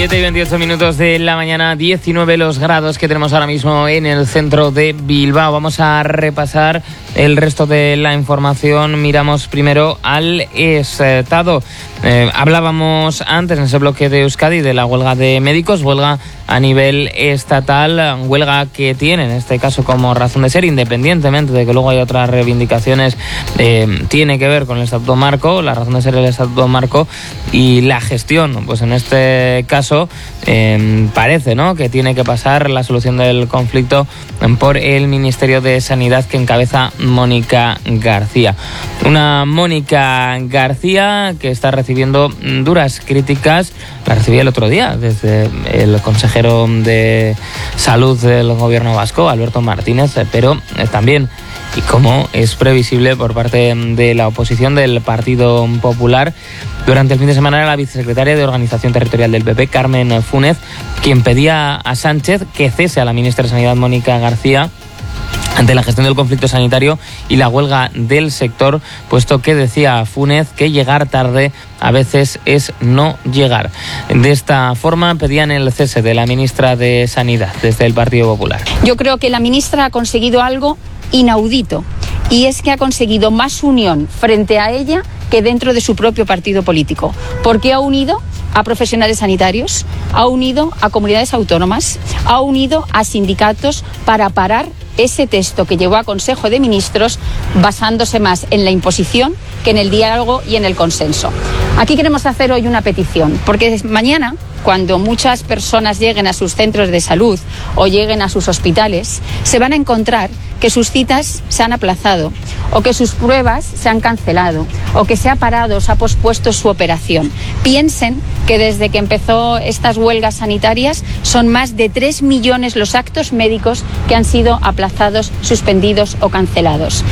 7:28 de la mañana, 19 los grados que tenemos ahora mismo en el centro de Bilbao. Vamos a repasar el resto de la información. Miramos primero al Estado. Hablábamos antes en ese bloque de Euskadi de la huelga de médicos, huelga a nivel estatal, huelga que tiene en este caso como razón de ser, independientemente de que luego hay otras reivindicaciones, tiene que ver con el Estatuto Marco, la razón de ser del Estatuto Marco y la gestión. Pues en este caso parece, ¿no?, que tiene que pasar la solución del conflicto por el Ministerio de Sanidad que encabeza Mónica García. Una Mónica García que está recibiendo duras críticas, la recibí el otro día desde el consejero de Salud del Gobierno vasco, Alberto Martínez, pero también, y como es previsible, por parte de la oposición del Partido Popular. Durante el fin de semana era la vicesecretaria de Organización Territorial del PP, Carmen Fúnez, quien pedía a Sánchez que cese a la ministra de Sanidad, Mónica García, ante la gestión del conflicto sanitario y la huelga del sector, puesto que decía Fúnez que llegar tarde a veces es no llegar. De esta forma pedían el cese de la ministra de Sanidad desde el Partido Popular. Yo creo que la ministra ha conseguido algo inaudito, y es que ha conseguido más unión frente a ella que dentro de su propio partido político, porque ha unido a profesionales sanitarios, ha unido a comunidades autónomas, ha unido a sindicatos para parar ese texto que llevó a Consejo de Ministros basándose más en la imposición que en el diálogo y en el consenso. Aquí queremos hacer hoy una petición, porque mañana, cuando muchas personas lleguen a sus centros de salud o lleguen a sus hospitales, se van a encontrar que sus citas se han aplazado, o que sus pruebas se han cancelado, o que se ha parado, se ha pospuesto su operación. Piensen que desde que empezó estas huelgas sanitarias son más de 3 millones los actos médicos que han sido aplazados, suspendidos o cancelados.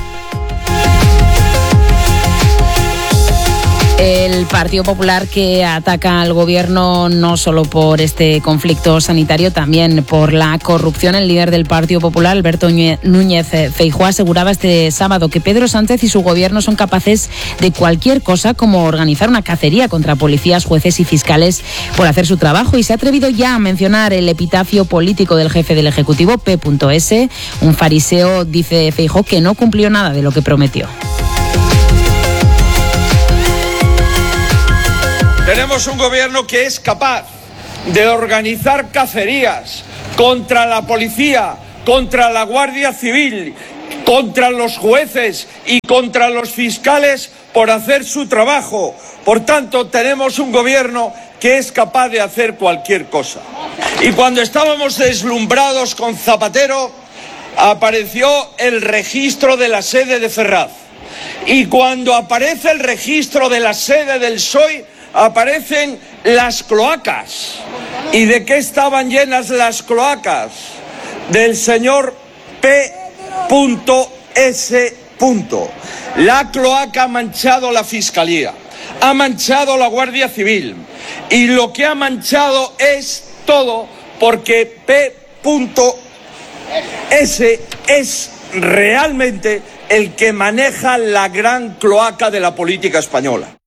El Partido Popular que ataca al gobierno no solo por este conflicto sanitario, también por la corrupción. El líder del Partido Popular, Alberto Núñez Feijóo, aseguraba este sábado que Pedro Sánchez y su gobierno son capaces de cualquier cosa, como organizar una cacería contra policías, jueces y fiscales por hacer su trabajo, y se ha atrevido ya a mencionar el epitafio político del jefe del Ejecutivo, P.S., un fariseo, dice Feijóo, que no cumplió nada de lo que prometió. Tenemos un gobierno que es capaz de organizar cacerías contra la policía, contra la Guardia Civil, contra los jueces y contra los fiscales por hacer su trabajo. Por tanto, tenemos un gobierno que es capaz de hacer cualquier cosa. Y cuando estábamos deslumbrados con Zapatero, apareció el registro de la sede de Ferraz. Y cuando aparece el registro de la sede del PSOE, aparecen las cloacas. ¿Y de qué estaban llenas las cloacas? Del señor P.S. La cloaca ha manchado la Fiscalía, ha manchado la Guardia Civil, y lo que ha manchado es todo porque P.S. es realmente el que maneja la gran cloaca de la política española.